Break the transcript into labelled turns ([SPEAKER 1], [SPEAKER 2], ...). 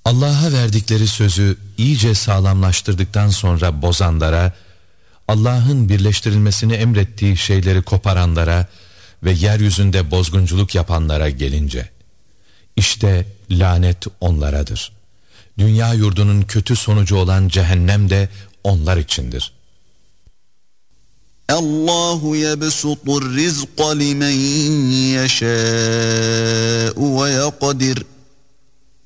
[SPEAKER 1] Allah'a verdikleri sözü iyice sağlamlaştırdıktan sonra bozanlara, Allah'ın birleştirilmesini emrettiği şeyleri koparanlara ve yeryüzünde bozgunculuk yapanlara gelince, işte lanet onlaradır. Dünya yurdunun kötü sonucu olan cehennem de onlar içindir.
[SPEAKER 2] Allahu yebsutur rizqa limen yeşâ'u ve yaqdir.